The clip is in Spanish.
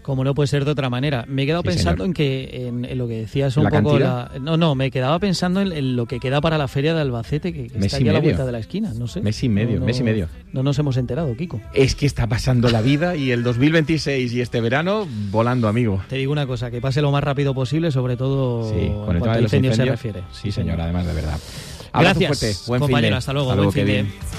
Como no puede ser de otra manera. Me he quedado pensando en lo que decías un ¿La poco. cantidad? No, me quedaba pensando en lo que queda para la feria de Albacete, que está aquí a la vuelta de la esquina. No sé. Mes y medio. No nos hemos enterado, Kiko. Es que está pasando la vida y el 2026 y este verano volando, amigo. Te digo una cosa, que pase lo más rápido posible, sobre todo con el cuanto tema a de los incendios se incendios. refiere. Sí, señor, además de verdad. Gracias, Buen compañero. finde. Hasta luego. Buen fin de.